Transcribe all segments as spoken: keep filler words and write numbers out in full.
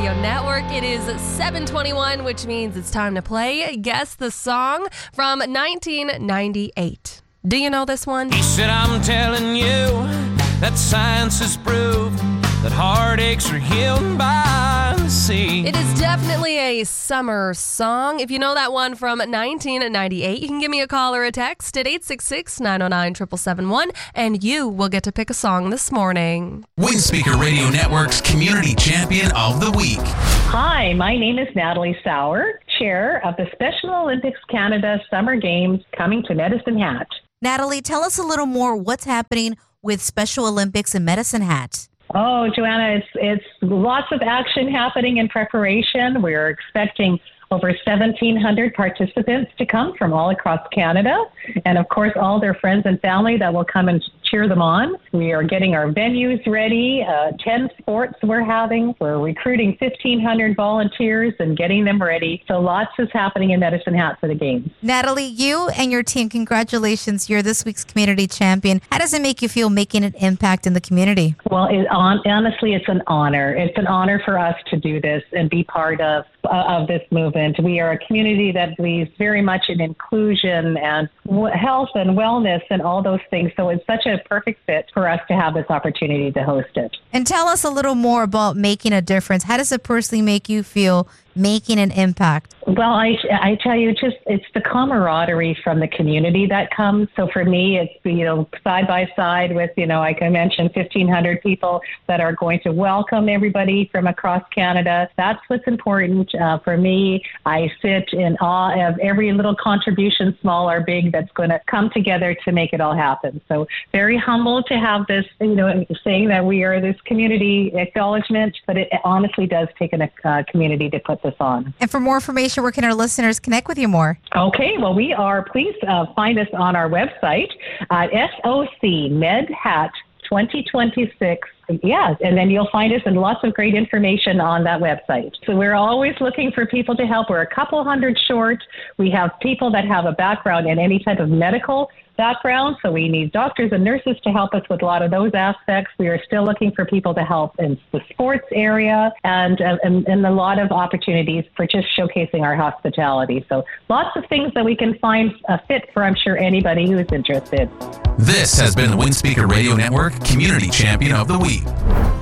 Radio Network. It is seven twenty-one, which means it's time to play Guess the Song from nineteen ninety-eight. Do you know this one? He said, I'm telling you that science has proved that heartaches are healed by the sea. It is definitely a summer song. If you know that one from nineteen ninety-eight, you can give me a call or a text at eight six six, nine oh nine, seven seven seven one, and you will get to pick a song this morning. Windspeaker Radio Network's Community Champion of the Week. Hi, my name is Natalie Sauer, Chair of the Special Olympics Canada Summer Games coming to Medicine Hat. Natalie, tell us a little more what's happening with Special Olympics in Medicine Hat. Oh, Joanna, it's it's lots of action happening in preparation. We're expecting over seventeen hundred participants to come from all across Canada, and of course all their friends and family that will come and cheer them on. We are getting our venues ready, uh, ten sports we're having. We're recruiting fifteen hundred volunteers and getting them ready. So lots is happening in Medicine Hat for the Games. Natalie, you and your team, congratulations. You're this week's community champion. How does it make you feel making an impact in the community? Well, it, on, honestly, it's an honor. It's an honor for us to do this and be part of uh, of this movement. We are a community that believes very much in inclusion and w- health and wellness and all those things. So it's such a perfect fit for us to have this opportunity to host it. And tell us a little more about making a difference. How does it personally make you feel making an impact? Well, I, I tell you, just it's the camaraderie from the community that comes. So for me, it's, you know, side by side with, you know, like I mentioned, fifteen hundred people that are going to welcome everybody from across Canada. That's what's important. Uh, for me, I sit in awe of every little contribution, small or big, that's going to come together to make it all happen. So very humble to have this, you know, saying that we are this community acknowledgement, but it honestly does take a uh, community to put this on. And for more information, where can our listeners connect with you more? Okay, well, we are, please uh, find us on our website at S O C MedHat twenty twenty-six. Yes, and then you'll find us and lots of great information on that website. So we're always looking for people to help. We're a couple hundred short. We have people that have a background in any type of medical background, so we need doctors and nurses to help us with a lot of those aspects. We are still looking for people to help in the sports area and, uh, and, and a lot of opportunities for just showcasing our hospitality. So lots of things that we can find a fit for, I'm sure, anybody who's interested. This has been the Windspeaker Radio Network Community Champion of the Week.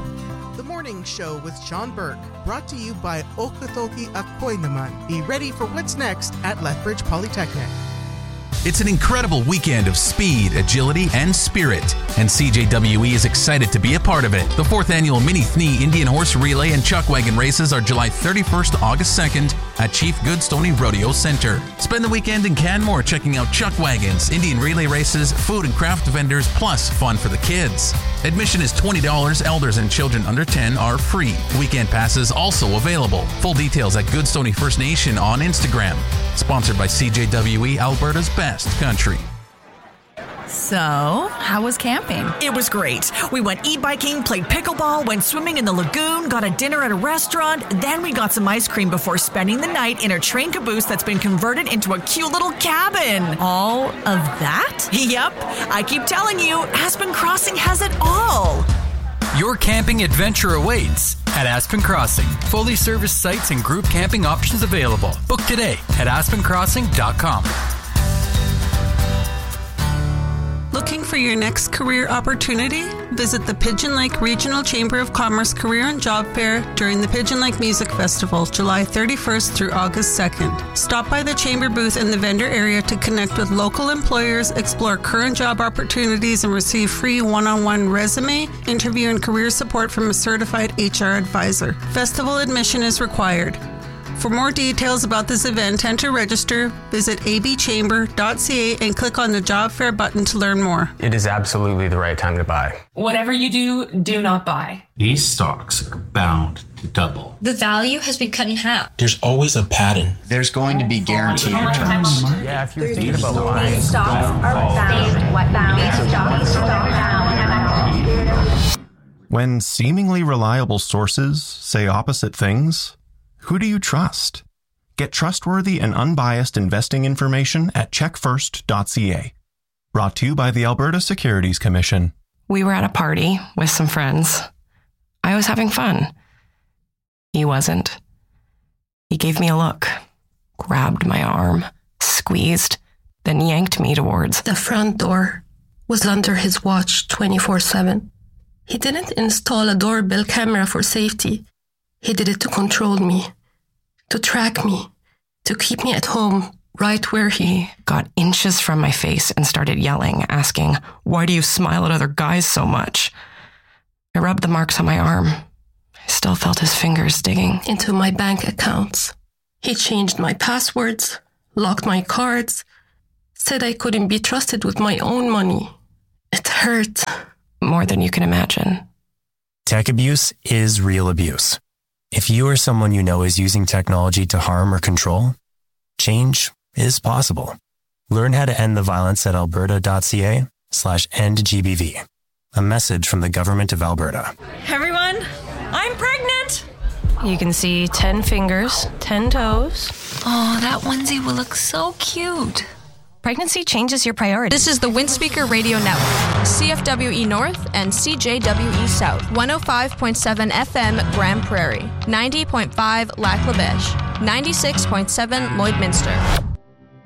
The Morning Show with Sean Burke, brought to you by Okatoki Akoy Naman. Be ready for what's next at Lethbridge Polytechnic. It's an incredible weekend of speed, agility, and spirit, and C J W E is excited to be a part of it. The fourth annual Mini Thni Indian Horse Relay and Chuck Wagon races are July thirty-first to August second at Chief Goodstoney Rodeo Center. Spend the weekend in Canmore checking out Chuck Wagons, Indian relay races, food and craft vendors, plus fun for the kids. Admission is twenty dollars. Elders and children under ten are free. Weekend passes also available. Full details at Goodstoney First Nation on Instagram. Sponsored by C J W E, Alberta's best country. So, how was camping? It was great. We went e-biking, played pickleball, went swimming in the lagoon, got a dinner at a restaurant, then we got some ice cream before spending the night in a train caboose that's been converted into a cute little cabin. All of that? Yep. I keep telling you, Aspen Crossing has it all. Your camping adventure awaits at Aspen Crossing. Fully serviced sites and group camping options available. Book today at aspen crossing dot com. Looking for your next career opportunity? Visit the Pigeon Lake Regional Chamber of Commerce Career and Job Fair during the Pigeon Lake Music Festival, July thirty-first through August second. Stop by the chamber booth in the vendor area to connect with local employers, explore current job opportunities, and receive free one-on-one resume, interview, and career support from a certified H R advisor. Festival admission is required. For more details about this event and to register, visit a b chamber dot c a and click on the Job Fair button to learn more. It is absolutely the right time to buy. Whatever you do, do not buy. These stocks are bound to double. The value has been cut in half. There's always a pattern. There's going to be guaranteed returns. Yeah, if you're thinking about buying. These stocks are bound. What bound? These stocks are bound. When seemingly reliable sources say opposite things, who do you trust? Get trustworthy and unbiased investing information at check first dot c a. Brought to you by the Alberta Securities Commission. We were at a party with some friends. I was having fun. He wasn't. He gave me a look, grabbed my arm, squeezed, then yanked me towards the front door. Was under his watch twenty-four seven. He didn't install a doorbell camera for safety. He did it to control me, to track me, to keep me at home, right where he got inches from my face and started yelling, asking, "Why do you smile at other guys so much?" I rubbed the marks on my arm. I still felt his fingers digging into my bank accounts. He changed my passwords, locked my cards, said I couldn't be trusted with my own money. It hurt. More than you can imagine. Tech abuse is real abuse. If you or someone you know is using technology to harm or control, change is possible. Learn how to end the violence at alberta.ca slash end GBV. A message from the Government of Alberta. Everyone, I'm pregnant. You can see ten fingers, ten toes. Oh, that onesie will look so cute. Pregnancy changes your priorities. This is the Windspeaker Radio Network, C F W E North and C J W E South, one oh five point seven F M Grand Prairie, ninety point five Lac La Biche, ninety-six point seven Lloydminster.